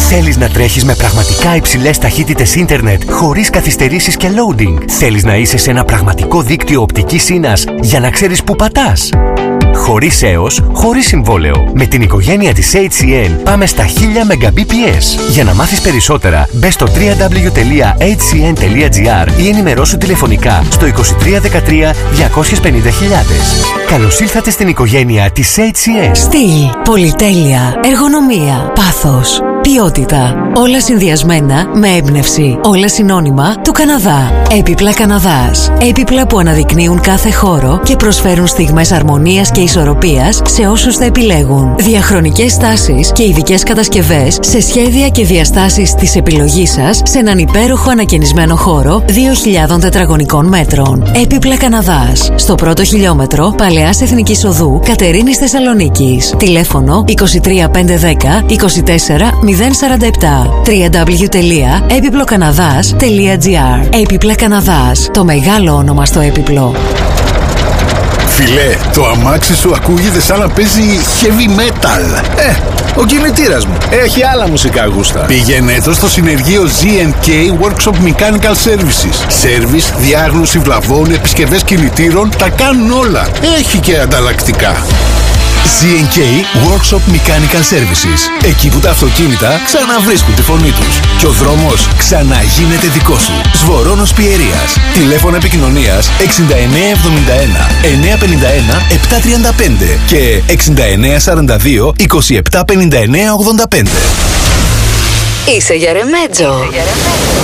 Θέλεις να τρέχεις με πραγματικά υψηλές ταχύτητες ίντερνετ χωρίς καθυστερήσεις και loading? Θέλεις να είσαι σε ένα πραγματικό δίκτυο οπτικής ίνας για να ξέρεις που πατάς? Χωρίς έως, χωρίς συμβόλαιο. Με την οικογένεια της HCN πάμε στα 1000 Mbps. Για να μάθεις περισσότερα, μπες στο www.hcn.gr ή ενημερώσου τηλεφωνικά στο 2313 250.000. Καλώς ήλθατε στην οικογένεια της HCN. Στυλ, πολυτέλεια, εργονομία, πάθος, ποιότητα. Όλα συνδυασμένα με έμπνευση. Όλα συνώνυμα του Καναδά. Έπιπλα Καναδάς. Έπιπλα που αναδεικνύουν κάθε χώρο και προσφέρουν στιγμές αρμονίας και ισορροπίας σε όσους τα επιλέγουν. Διαχρονικές στάσεις και ειδικές κατασκευές σε σχέδια και διαστάσεις της επιλογής σας σε έναν υπέροχο ανακαινισμένο χώρο 2.000 τετραγωνικών μέτρων. Έπιπλα Καναδάς. Στο πρώτο χιλιόμετρο Παλαιάς Εθνικής Οδού Κατερίνης Θεσσαλονίκης. Τηλέφωνο 23510 24 047. www.epiplocanadás.gr. Έπιπλα Καναδάς. Το μεγάλο όνομα στο έπιπλο. Φιλέ, το αμάξι σου ακούγεται σαν να παίζει heavy metal. Ο κινητήρας μου έχει άλλα μουσικά γούστα. Πήγαινε το στο συνεργείο Z&K Workshop Mechanical Services. Σέρβις, διάγνωση βλαβών, επισκευές κινητήρων, τα κάνουν όλα. Έχει και ανταλλακτικά. Z&K Workshop Mechanical Services. Εκεί που τα αυτοκίνητα ξαναβρίσκουν τη φωνή τους και ο δρόμος ξαναγίνεται δικό σου. Σβορώνος Πιερίας. Τηλέφωνο επικοινωνίας 6971 951 735 και 6942 2759 85. Είσαι για ρεμέτζο.